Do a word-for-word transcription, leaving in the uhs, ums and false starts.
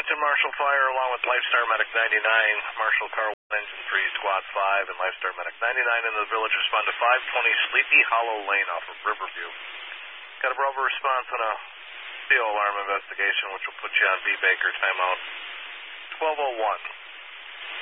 Attention Marshall Fire along with Lifestar Medic ninety-nine, Marshall Car one, Engine three, Squad five, and Lifestar Medic ninety-nine into the village. Respond to five twenty Sleepy Hollow Lane off of Riverview. Got a Bravo response on a field alarm investigation, which will put you on B. Baker timeout twelve oh one.